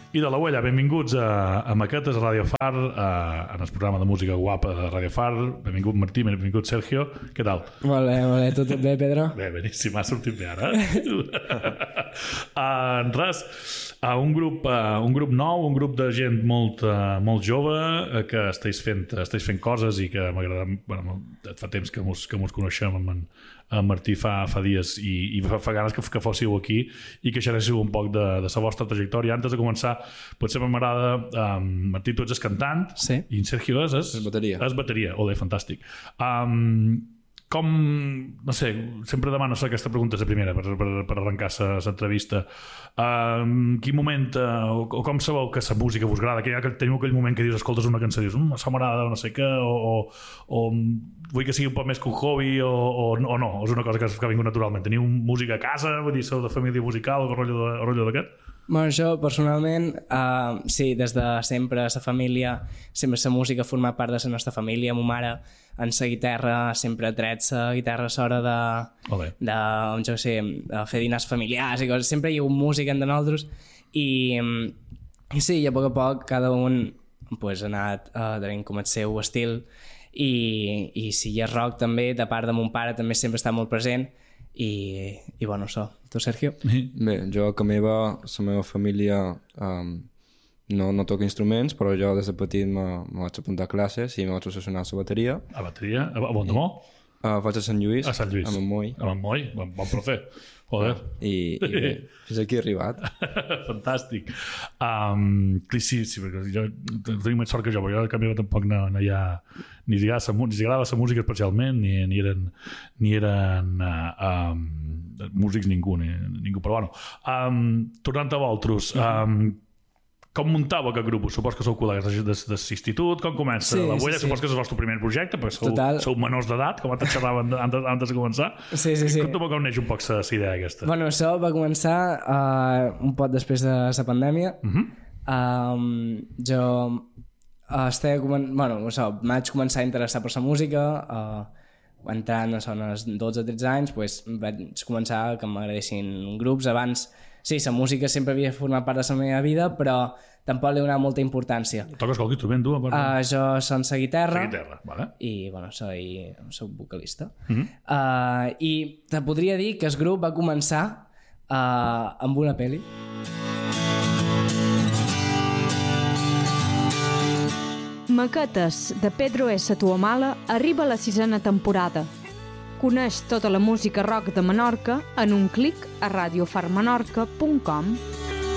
i de la Huella. Benvinguts a Maquetes, a Radio Far, en el programa de música guapa de Radio Far. Benvingut Martí, benvingut Sergio. Què tal? Molt bé. Tot bé, Pedro? Bé, beníssim, ha sortit bé ara. Res, un grup nou, un grup de gent molt jove que esteu fent coses i que m'agrada. Bueno, fa temps que mos coneixem amb en Martí fa dies i fa ganes que fóssiu aquí i que xerréssiu un poc de la vostra trajectòria. Antes de començar, potser m'agrada, Martí, tu ets el cantant, sí. I en Sergio és bateria. És bateria, olé, fantàstic. Com, no sé, sempre demano aquesta pregunta, és la primera, per arrencar l'entrevista. Quin moment, o com sabeu que la música vos agrada? Que teniu aquell moment que dius, escoltes una cançó i dius, això m'agrada, no sé què, o vull que sigui un poc més que un hobby, o no, és una cosa que ha vingut naturalment. Teniu música a casa, vull dir, sou de família musical, o rotllo d'aquest? Bueno, jo, personalment, sí, des de sempre, la família, sempre la música ha format part de la nostra família. Ma mare, en la guitarra, sempre ha tret la guitarra a l'hora de fer dinars familiars i coses. Sempre hi ha hagut música entre nosaltres i sí, a poc cada un pues, ha anat tenint com el seu estil i si hi ha rock també, de part de mon pare també sempre està molt present i bueno, això. Tu, Sergio? Bé, jo que la meva família no toca instruments, però jo des de petit me vaig apuntar a classes i me vaig obsessionar a la bateria. A bateria? A Bondomó? Vaig a Sant Lluís. A Sant Lluís. A Montmoi. A Montmoi, bon profe. Joder. I bé, fins aquí he arribat. Fantàstic. Sí, perquè jo tinc més sort que jo, però jo a canvi tampoc no hi ha ni li agrada la música especialment, ni eren músics ningú, però bueno. Tornant a vosaltres, com muntàveu aquest grup? Supos que sou col·legues de l'institut, com comença? Sí, la Huella, sí. Supos que és el vostre primer projecte, perquè sou menors d'edat, com antes xerraven antes de començar. Sí. Conta'm com neix un poc la idea aquesta. Bueno, això va començar un poc després de la pandèmia. Jo vaig començar a interessar per la música, entrant a els 12-13 anys, pues, vaig començar que m'agradessin grups. Abans, sí, la música sempre havia format part de la meva vida, però tampoc li he donat molta importància. Toques qualque instrument, tu? Jo soc la guitarra. Vale. I, bueno, soc vocalista. I te podria dir que el grup va començar amb una pel·li. Maquetes, de Pedro S. Tuamala, arriba a la 6ª temporada. Coneix tota la música rock de Menorca en un clic a radiofarmenorca.com.